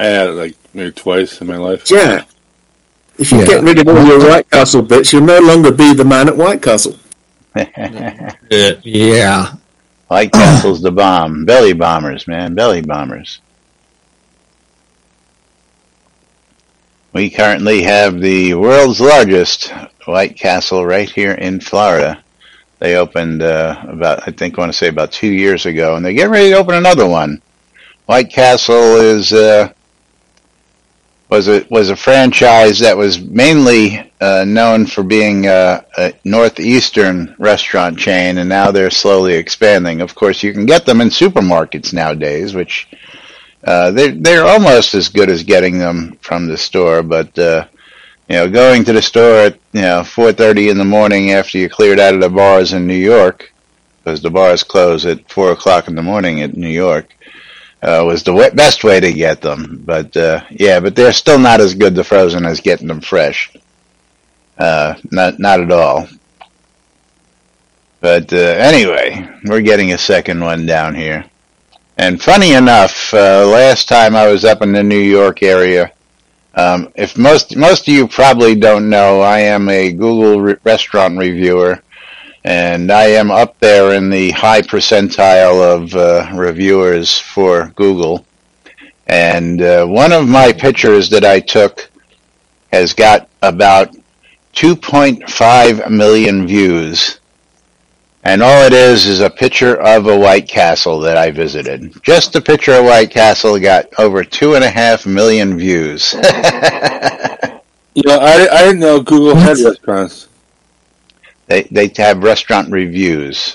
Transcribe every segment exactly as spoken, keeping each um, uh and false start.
I had it like maybe twice in my life. Yeah. If you Yeah. get rid of all your White Castle bits, you'll no longer be the man at White Castle. Yeah. White Castle's the bomb. Belly bombers, man. Belly bombers. We currently have the world's largest White Castle right here in Florida. They opened uh, about, I think I want to say about two years ago, and they're getting ready to open another one. White Castle is uh, was a was a franchise that was mainly uh, known for being uh, a northeastern restaurant chain, and now they're slowly expanding. Of course, you can get them in supermarkets nowadays, which uh, they're they're almost as good as getting them from the store. But uh, you know, going to the store at you know four thirty in the morning after you cleared out of the bars in New York, because the bars close at four o'clock in the morning at New York. Uh, was the w- best way to get them, but uh, yeah, but they're still not as good to frozen as getting them fresh. Uh, not not at all. But uh, anyway, we're getting a second one down here, and funny enough, uh, last time I was up in the New York area, um, if most most of you probably don't know, I am a Google re- restaurant reviewer. And I am up there in the high percentile of uh, reviewers for Google. And uh, one of my pictures that I took has got about two point five million views. And all it is is a picture of a White Castle that I visited. Just a picture of White Castle got over two and a half million views. You know, I, I didn't know Google had restaurants. They they have restaurant reviews.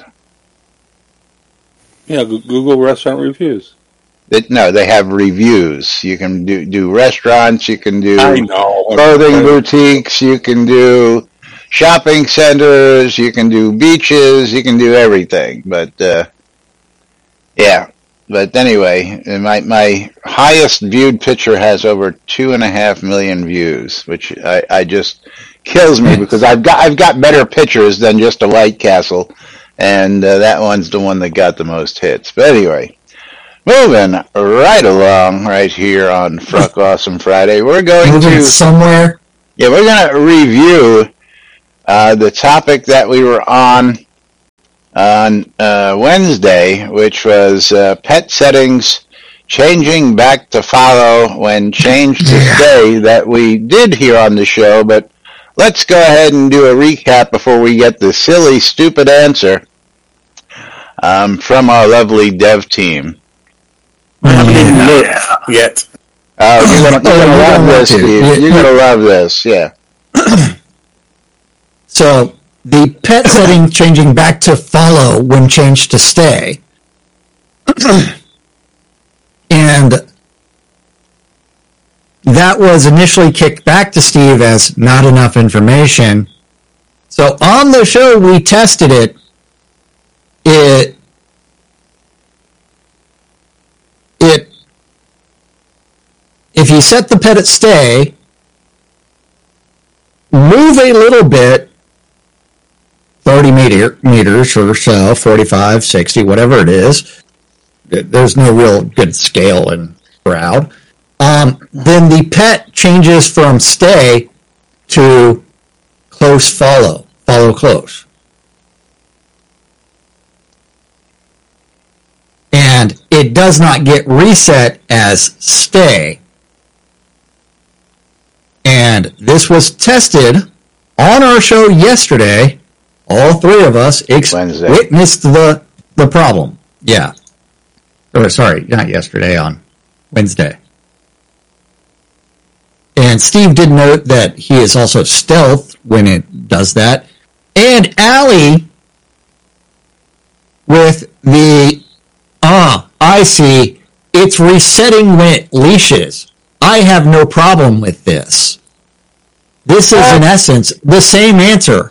Yeah, Google restaurant reviews. They, no, they have reviews. You can do do restaurants. You can do I know. clothing boutiques. You can do shopping centers. You can do beaches. You can do everything. But uh, yeah. But anyway, my my highest viewed picture has over two and a half million views, which I, I just kills me because I've got I've got better pictures than just a White Castle, and uh, that one's the one that got the most hits. But anyway, moving right along right here on Fruck Awesome Friday, we're going Moving to somewhere. Yeah, we're going to review uh, the topic that we were on on uh, Wednesday, which was uh, pet settings changing back to follow when changed to stay, that we did here on the show, but let's go ahead and do a recap before we get the silly, stupid answer um, from our lovely dev team. I haven't even looked yet. Oh, you're gonna, you're gonna love this, Steve. You're gonna love this, yeah. So, the pet setting changing back to follow when changed to stay. And that was initially kicked back to Steve as not enough information. So on the show, we tested it. It, it, if you set the pet at stay, move a little bit, thirty meter, meters or so, forty-five, sixty, whatever it is. There's no real good scale in crowd. Um, then the pet changes from stay to close follow, follow close. And it does not get reset as stay. And this was tested on our show yesterday. All three of us ex- witnessed the, the problem. Yeah. Or sorry, not yesterday, on Wednesday. And Steve did note that he is also stealth when it does that. And Allie with the, ah, I see, it's resetting when it leashes. I have no problem with this. This is, in essence, the same answer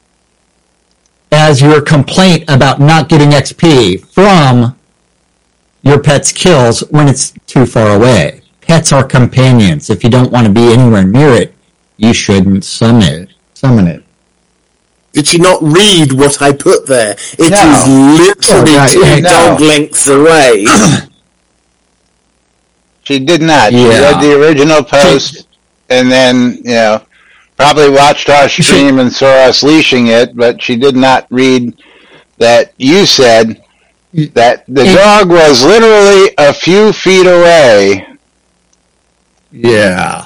as your complaint about not getting X P from your pet's kills when it's too far away. Pets are companions. If you don't want to be anywhere near it, you shouldn't summon it. Summon it. Did you not read what I put there? It No. is literally Oh, right, two yeah, no. dog lengths away. She did not. She Yeah. read the original post, and then you know probably watched our stream and saw us leashing it, but she did not read that you said that the It- dog was literally a few feet away. Yeah.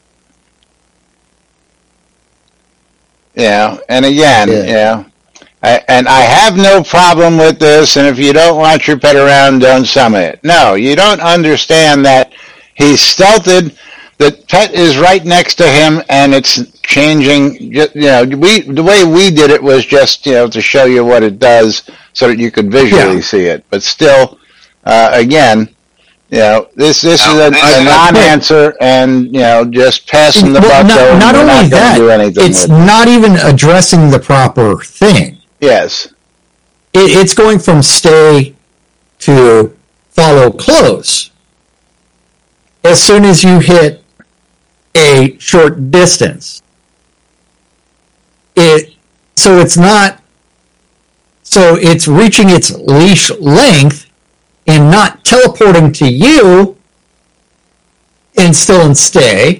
You know, and again, Yeah. you know, I, and I have no problem with this. And if you don't want your pet around, don't summon it. No, you don't understand that he's stealthed. The pet is right next to him, and it's changing. You know, we the way we did it was just you know to show you what it does, so that you could visually Yeah. see it. But still, uh, again, you know, this this is a, I- a I- non-answer, and you know, just passing the Well, buck. not, over, not we're only not gonna that, do anything it's with it. not even addressing the proper thing. Yes. It, it's going from stay to follow close. As soon as you hit a short distance, it so it's not so it's reaching its leash length and not teleporting to you and still in stay,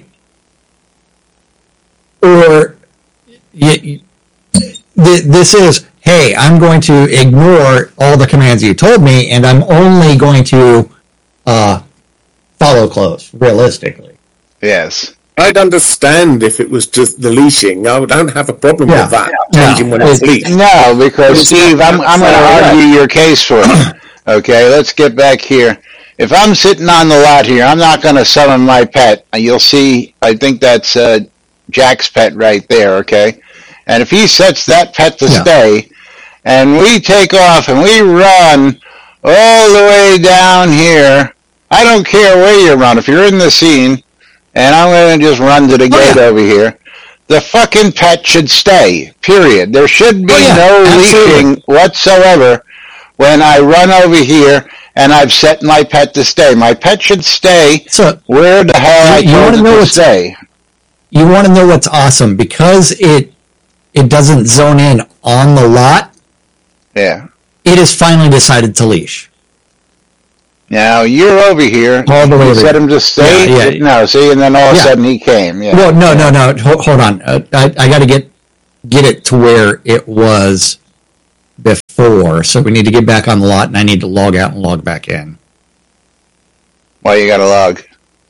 or you, this is, hey, I'm going to ignore all the commands you told me, and I'm only going to uh, follow close, realistically. Yes. I'd understand if it was just the leashing. I don't have a problem Yeah. with that Yeah. changing when it's It- leashed. No, because It's Steve, not- I'm I'm going it's to not argue right. your case for you. Okay, let's get back here. If I'm sitting on the lot here, I'm not going to summon my pet. You'll see. I think that's uh, Jack's pet right there. Okay, and if he sets that pet to Yeah. stay, and we take off and we run all the way down here, I don't care where you run. If you're in the scene, and I'm going to just run to the Oh, gate yeah. over here, the fucking pet should stay, period. There should be Oh, yeah, no absolutely. leashing whatsoever when I run over here and I've set my pet to stay. My pet should stay So where the hell I You- you told wanna it know to what's- stay. you want to know what's awesome, because it it doesn't zone in on the lot. Yeah. It has finally decided to leash. Now, you're over here. All the way You over set here. him to stay? Yeah, yeah. No, see, and then all of a Yeah. sudden he came. Yeah. Well, no, no, no. Hold, hold on. Uh, I, I got to get get it to where it was before. So we need to get back on the lot, and I need to log out and log back in. Why you got a log?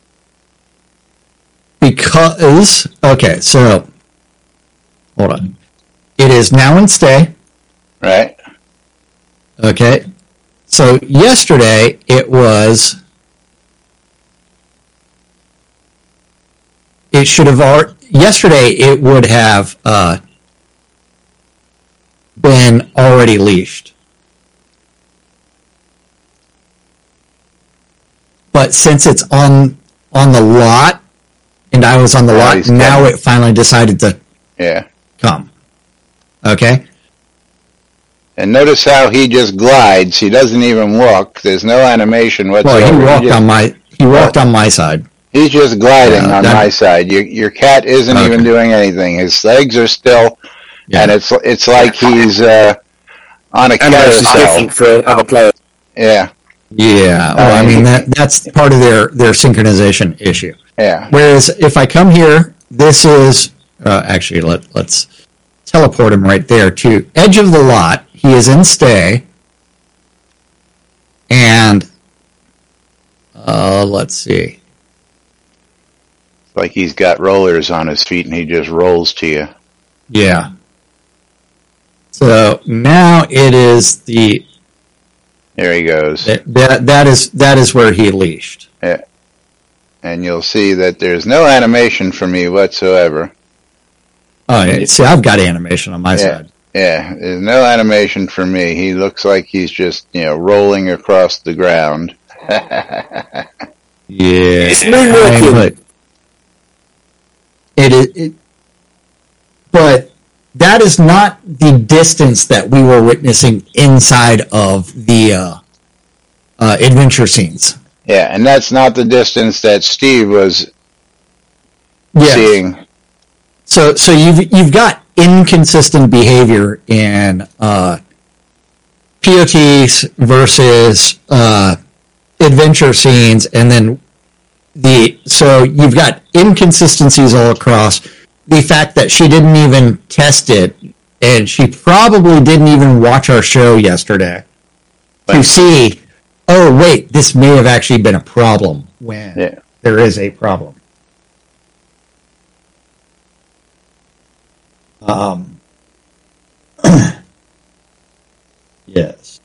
Because, okay, so, hold on. It is now in stay, Right? okay? So yesterday it was, it should have, al- yesterday it would have uh, been already leashed. But since it's on on the lot, and I was on the Now lot, he's now coming. it finally decided to Yeah. come. Okay? And notice how he just glides. He doesn't even walk. There's no animation Well, whatsoever. he walked just, on my he walked on my side. He's just gliding Yeah, on that- my side. Your your cat isn't Okay. even doing anything. His legs are still, Yeah. and it's it's like he's uh, on a And that's just carousel. different for other players. Yeah, Yeah. Well, I mean that that's part of their their synchronization issue. yeah. Whereas if I come here, this is uh, actually let let's teleport him right there to edge of the lot. He is in stay, and uh, let's see. It's like he's got rollers on his feet, and he just rolls to you. Yeah. So now it is the There he goes, that that, that is that is where he leashed. and you'll see that there's no animation for me whatsoever. Oh, yeah. See, I've got animation on my Yeah. side. Yeah, there's no animation for me. He looks like he's just you know rolling across the ground. Yeah, It's moonwalking. but it is, it, but that is not the distance that we were witnessing inside of the uh, uh, adventure scenes. Yeah, and that's not the distance that Steve was Yes. seeing. So, so you've you've got inconsistent behavior in uh, P O Ts versus uh, adventure scenes, and then the so you've got inconsistencies all across. The fact that she didn't even test it, and she probably didn't even watch our show yesterday to see, oh, wait, this may have actually been a problem when Yeah. there is a problem. Um, yes.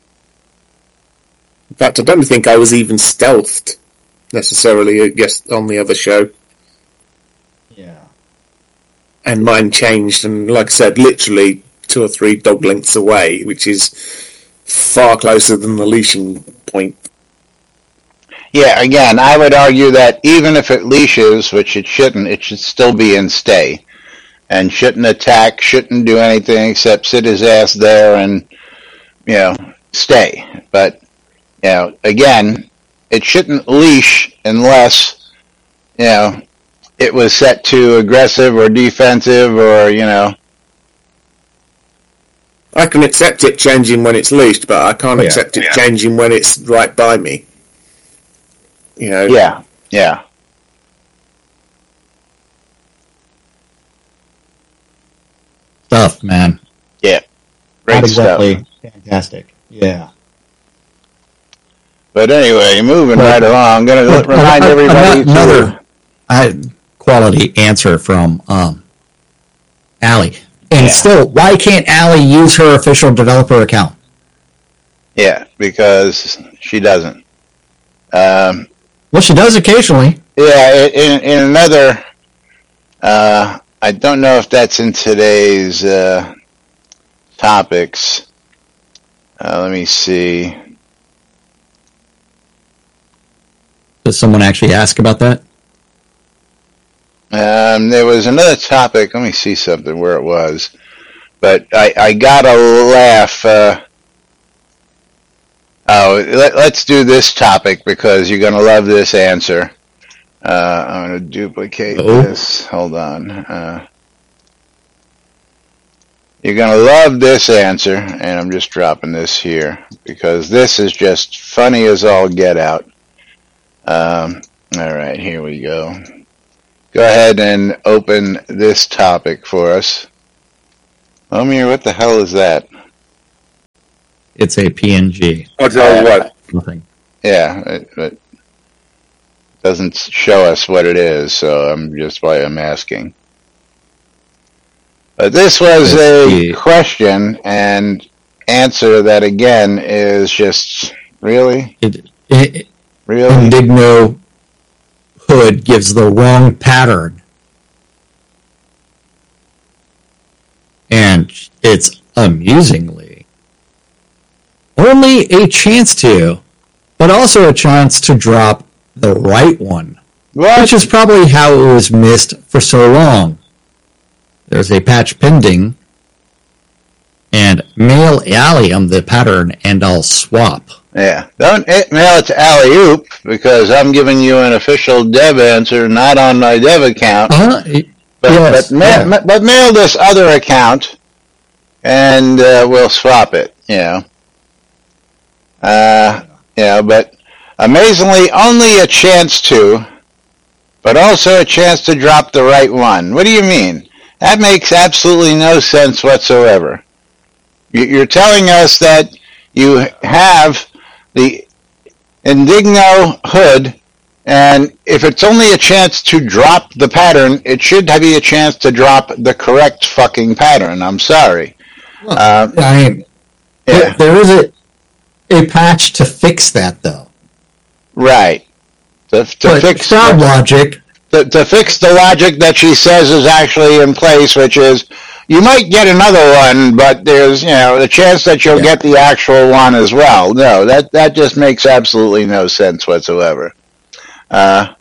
In fact, I don't think I was even stealthed necessarily, I guess, on the other show. Yeah. And mine changed, and like I said, literally two or three dog lengths away, which is far closer than the leashing point. Yeah, again, I would argue that even if it leashes, which it shouldn't, it should still be in stay. And shouldn't attack, shouldn't do anything except sit his ass there and, you know, stay. But, you know, again, it shouldn't leash unless, you know, it was set to aggressive or defensive or, you know. I can accept it changing when it's leashed, but I can't Yeah. accept it Yeah. changing when it's right by me. You know? Yeah, yeah. Stuff, man. Yeah. Great Not exactly stuff. fantastic. Yeah. But anyway, moving Well, right along, I'm going Well, to remind uh, everybody ano- another to... uh, quality answer from um, Allie. And Yeah. still, why can't Allie use her official developer account? Yeah, because she doesn't. Um, Well, she does occasionally. yeah, in, in another... Uh, I don't know if that's in today's uh, topics. Uh, let me see. Does someone actually ask about that? Um, there was another topic. Let me see something where it was. But I, I got a laugh. Uh, oh, let, let's do this topic because you're going to love this answer. Uh, I'm going to duplicate Uh-oh. this. Hold on. Uh, you're going to love this answer, and I'm just dropping this here because this is just funny as all get out. Um, all right, here we go. Go ahead and open this topic for us. Omir, what the hell is that? It's a P N G. I'll tell you what. Nothing. Yeah, it, it doesn't show us what it is, so I'm just why I'm asking. But this was a question and answer that again is just really, It, it, really. Indigno Hood gives the wrong pattern. And it's amusingly only a chance to, but also a chance to drop the right one, What? which is probably how it was missed for so long. There's a patch pending, and mail Allium the pattern, and I'll swap. Yeah, don't it mail it to Alley Oop because I'm giving you an official dev answer, not on my dev account. Uh, But, yes, but, ma- yeah. ma- but mail this other account, and uh, we'll swap it. You know. Uh, yeah, but amazingly, only a chance to, but also a chance to drop the right one. What do you mean? That makes absolutely no sense whatsoever. You- You're telling us that you have the Indigno Hood, and if it's only a chance to drop the pattern, it should be a chance to drop the correct fucking pattern. I'm sorry. Uh, I mean, yeah, there, there is a, a patch to fix that, though. right. To, to But fix Shroud Logic, to, to fix the logic that she says is actually in place, which is you might get another one, but there's, you know, the chance that you'll Yeah. get the actual one as well. No, that, that just makes absolutely no sense whatsoever. Uh,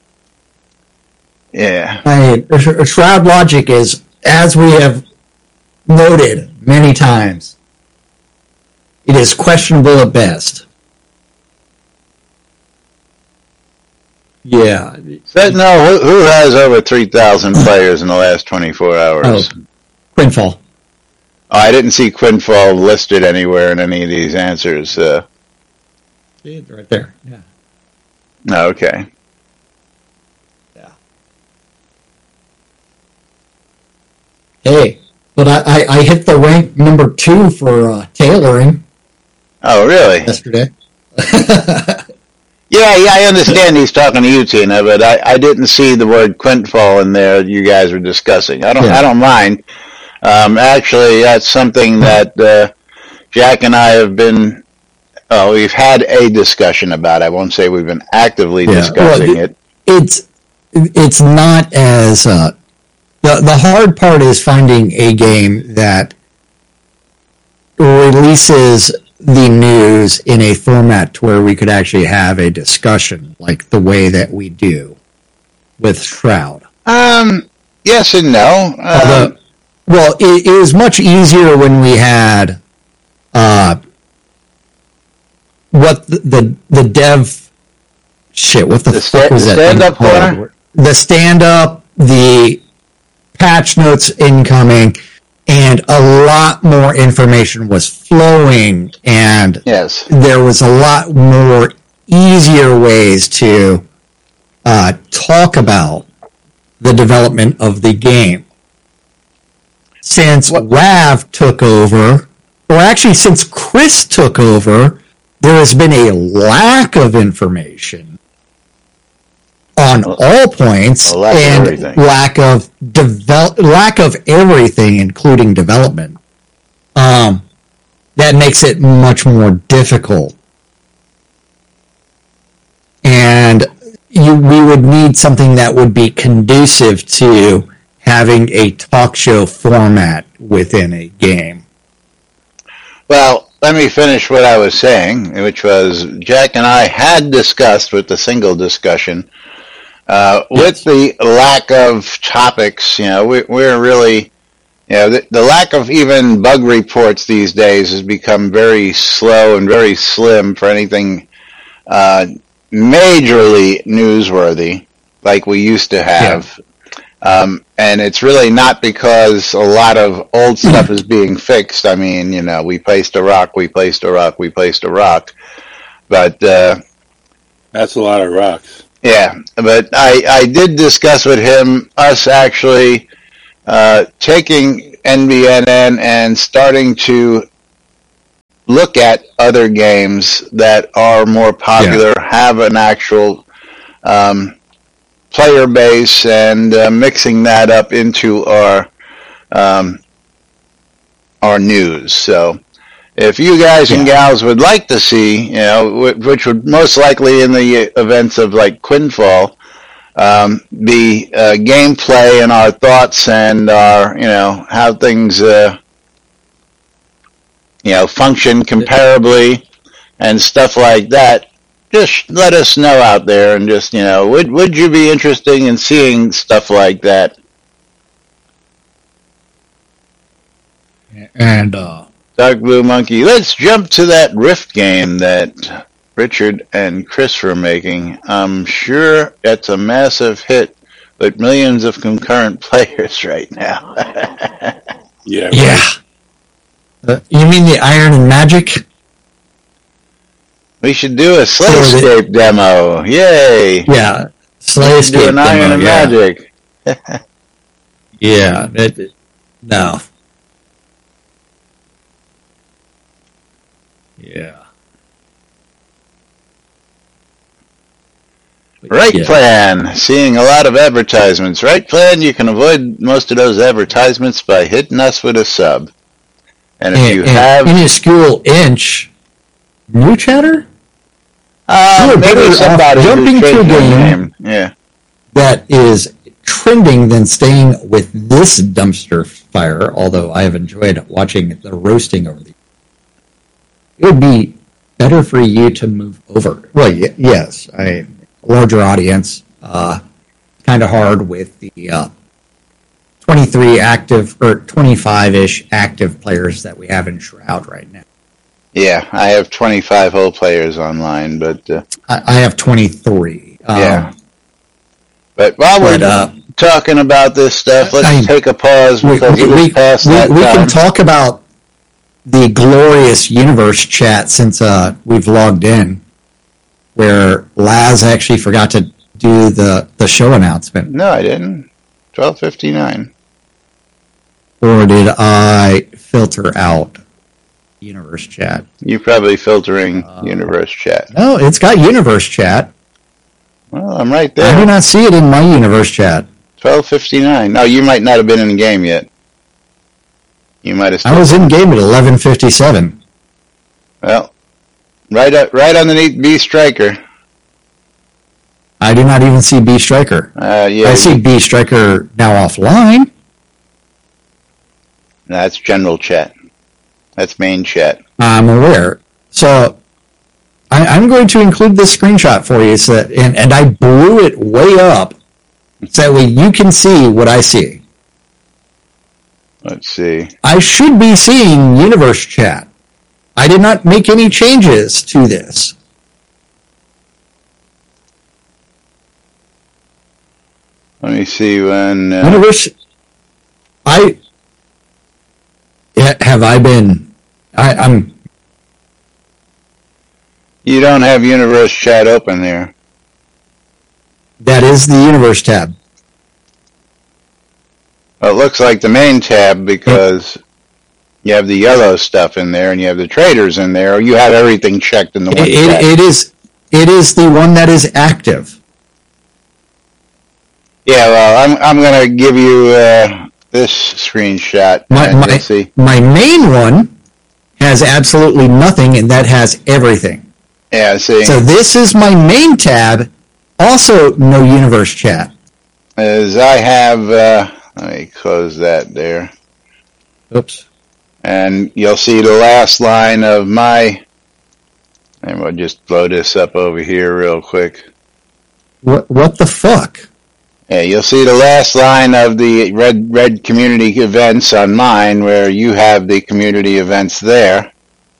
yeah. I mean, Sh- Shroud Logic is, as we have noted many times, it is questionable at best. Yeah. So, no, who, who has over three thousand players in the last twenty-four Oh, hours? Quinfall. Oh, I didn't see Quinfall listed anywhere in any of these answers. Uh, See it right there. Yeah. no, okay. Hey, but I, I, I hit the rank number two for uh, tailoring. Oh, really? Yesterday. Yeah, yeah, I understand he's talking to you, Tina, but I, I didn't see the word Quintfall in there you guys were discussing. I don't Yeah. I don't mind. Um, actually, that's something that uh, Jack and I have been, oh, we've had a discussion about. I won't say we've been actively Yeah. discussing Well, it. It's it's not as uh, the the hard part is finding a game that releases the news in a format to where we could actually have a discussion like the way that we do with Shroud. Um, yes and no. Um, Although, well, it, it was much easier when we had uh, what the, the the dev shit. What the, The fuck sta- was the that? stand-up thing called? corner? The stand up, the patch notes incoming, and a lot more information was flowing, and yes. there was a lot more easier ways to uh, talk about the development of the game. Since What- W A V took over, or actually since Chris took over, there has been a lack of information on all points, a lack of and everything. lack of develop, lack of everything, including development. Um, that makes it much more difficult, and you we would need something that would be conducive to having a talk show format within a game. Well, let me finish what I was saying, which was Jack and I had discussed with the single discussion, uh, with the lack of topics, you know, we, we're really, you know, the, the lack of even bug reports these days has become very slow and very slim for anything uh, majorly newsworthy like we used to have. Um, and it's really not because a lot of old stuff is being fixed. I mean, you know, we placed a rock, we placed a rock, we placed a rock. But, uh, That's a lot of rocks. yeah, but I, I did discuss with him us actually uh, taking N B N N and starting to look at other games that are more popular, have an actual um, player base, and uh, mixing that up into our um, our news. So if you guys and Yeah. gals would like to see, you know, which would most likely in the events of like Quintfall, um, be uh, gameplay and our thoughts and our, you know, how things, uh, you know, function comparably and stuff like that, just let us know out there and just, you know, would would you be interested in seeing stuff like that? And uh, Dark Blue Monkey, let's jump to that Rift game that Richard and Chris were making. I'm sure it's a massive hit with millions of concurrent players right now. Yeah. Right. yeah, uh, you mean the Iron and Magic? We should do a Slayscape demo. Yay! Yeah, We Slayscape should do an Iron demo, and yeah. Magic. Yeah, it, it- no. Yeah. Right Yeah. Plan, seeing a lot of advertisements. Right Plan, you can avoid most of those advertisements by hitting us with a sub. And if And, you and have, Minuscule Inch, new chatter? uh, you were maybe better off somebody jumping who's to a changing game. their name. Yeah. That is trending than staying with this dumpster fire, although I have enjoyed watching the roasting over the it would be better for you to move over. Well, y- yes, I larger audience, uh, kind of hard with the uh, twenty-three active or twenty-five-ish active players that we have in Shroud right now. Yeah, I have twenty-five whole players online, but uh, I, I have twenty-three. Um, yeah. But while we're But, uh, talking about this stuff, let's I- take a pause we, because we, we're we, past we, that we time. can talk about the glorious universe chat since uh, we've logged in, where Laz actually forgot to do the, the show announcement. No, I didn't. twelve fifty-nine. or did I filter out Universe Chat? You're probably filtering uh, Universe Chat. No, it's got Universe Chat. Well, I'm right there. I do not see it in my Universe Chat. twelve fifty-nine. No, you might not have been in the game yet. You might have. I was in game at eleven fifty-seven. Well, right up, right underneath B Striker. I do not even see B Striker. Uh, yeah, I see you, B Striker now offline. That's general chat. That's main chat. I'm aware. So I, I'm going to include this screenshot for you, so that, and, and I blew it way up so that way you can see what I see. Let's see. I should be seeing Universe Chat. I did not make any changes to this. Let me see when... Uh, Universe... I... Have I been... I, I'm... You don't have Universe Chat open there. That is the Universe tab. Well, it looks like the main tab because you have the yellow stuff in there and you have the traders in there. Or you have everything checked in the one it, it, it is It is the one that is active. Yeah, well, I'm I'm going to give you uh, this screenshot. My, my, see. my main one has absolutely nothing, and that has everything. Yeah, see. So this is my main tab, also no Universe Chat. As I have, uh, let me close that there. Oops. And you'll see the last line of my, and we'll just blow this up over here real quick. What, what the fuck? Yeah, you'll see the last line of the red red community events on mine, where you have the community events there.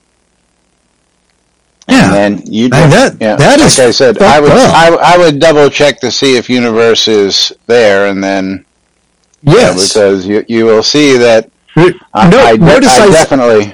Yeah, and then you. I mean, that yeah, that like is. I said, I would I, I would double check to see if Universe is there, and then yes, yeah, because you you will see that. No, I, I, notice I, I definitely.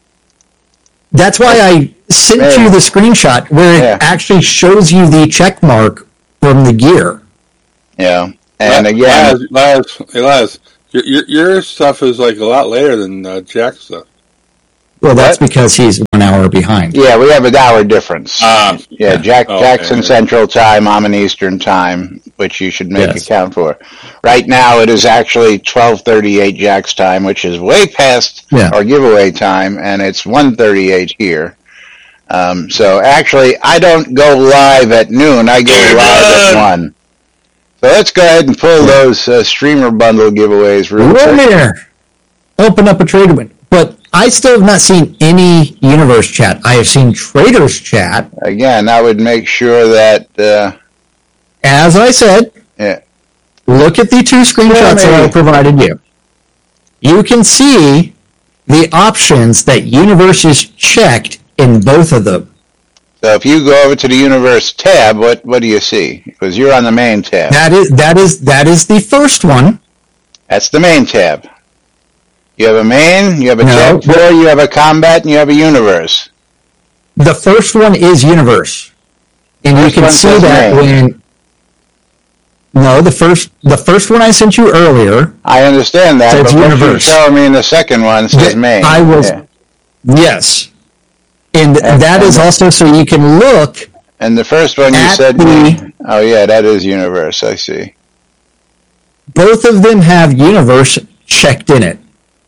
That's why I sent yeah. you the screenshot where it yeah. actually shows you the check mark from the gear. Yeah, and Laz, again, Laz, hey Laz, your, your your stuff is like a lot later than uh, Jack's stuff. Well, that's what? Because he's one hour behind. Yeah, we have an hour difference. Uh, yeah, Jack oh, Jackson okay. Central Time, I'm in Eastern Time, which you should make yes. account for. Right now, it is actually twelve thirty-eight Jack's time, which is way past yeah. our giveaway time, and it's one thirty-eight here. Um, so actually, I don't go live at noon. I go Amen. live at one. So let's go ahead and pull those uh, streamer bundle giveaways real Run quick. there. Open up a trade win. But I still have not seen any Universe Chat. I have seen Traders Chat. Again, I would make sure that... Uh, As I said, yeah. look at the two screenshots yeah, that I provided you. You can see the options that Universe is checked in both of them. So if you go over to the Universe tab, what, what do you see? Because you're on the main tab. That is that is that is the first one. That's the main tab. You have a main, you have a no, tab four, you have a combat, and you have a Universe. The first one is Universe, and first you can see that main. when. No, the first the first one I sent you earlier. I understand that, but what you're showing me in the second one says main. I was yeah. yes. And, and that and is also so you can look. And the first one you said, the, oh yeah, that is Universe. I see. Both of them have Universe checked in it.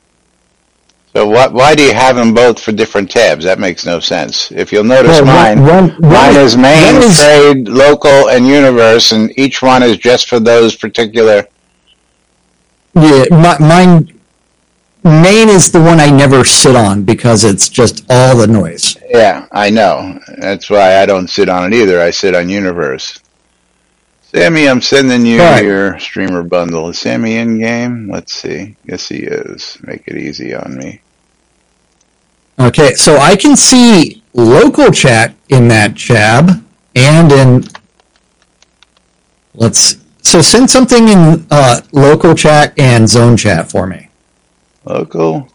So what? Why do you have them both for different tabs? That makes no sense. If you'll notice, well, mine, one, one, mine is main, is, trade, local, and Universe, and each one is just for those particular. Yeah, my, mine. Main is the one I never sit on because it's just all the noise. Yeah, I know. That's why I don't sit on it either. I sit on Universe. Sammy, I'm sending you right. your streamer bundle. Is Sammy in game? Let's see. Yes, he is. Make it easy on me. Okay, so I can see local chat in that tab and in... Let's... So send something in uh, local chat and zone chat for me. Local.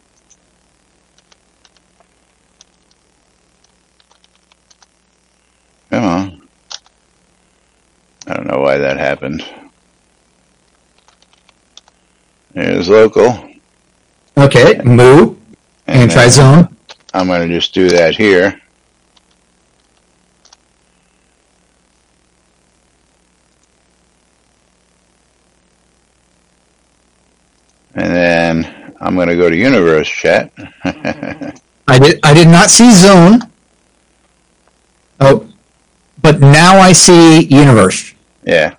Come on. I don't know why that happened. Here's local. Okay, Moo, and, and try then Zone. I'm going to just do that here. And then I'm going to go to Universe Chat. I did. I did not see Zone. Oh, but now I see Universe. Yeah.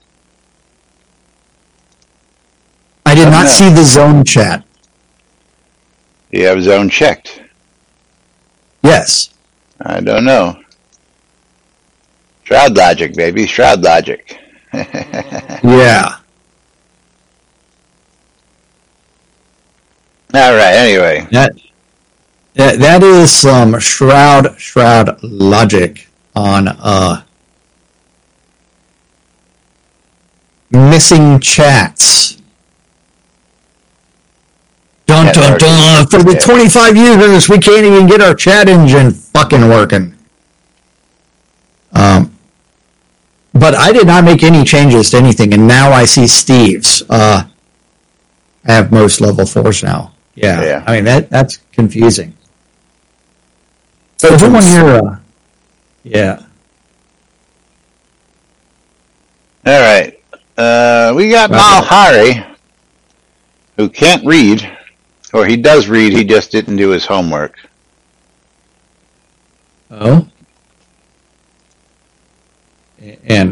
I did I not know. see the Zone chat. Do you have Zone checked? Yes. I don't know. Shroud Logic, baby. Shroud Logic. Yeah. All right, anyway. That, that, that is some Shroud, Shroud Logic on uh, missing chats. Dun, Yeah, dun, dun. For the yeah. twenty-five users, we can't even get our chat engine fucking working. Um, but I did not make any changes to anything, and now I see Steve's. Uh, I have most level fours now. Yeah. Yeah. I mean, that that's confusing. So Everyone here, uh, yeah. All right. Uh, we got Wow. Malhari, who can't read. Or he does read, he just didn't do his homework. Oh. And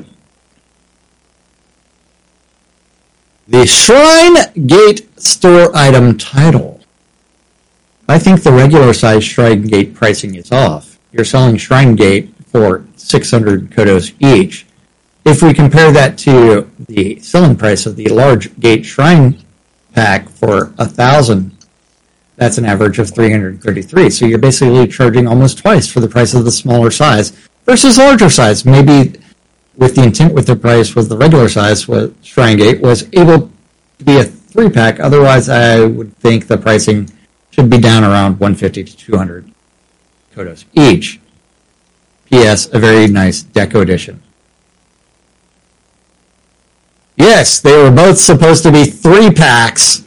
the Shrine Gate store item title. I think the regular size Shrine Gate pricing is off. You're selling Shrine Gate for six hundred Kodos each. If we compare that to the selling price of the large Gate Shrine pack for one thousand, that's an average of three hundred thirty-three. So you're basically charging almost twice for the price of the smaller size versus larger size. Maybe with the intent with the price was the regular size, was Shrine Gate was able to be a three pack. Otherwise, I would think the pricing should be down around one fifty to two hundred Kodos each. P S. A very nice deco edition. Yes, they were both supposed to be three packs.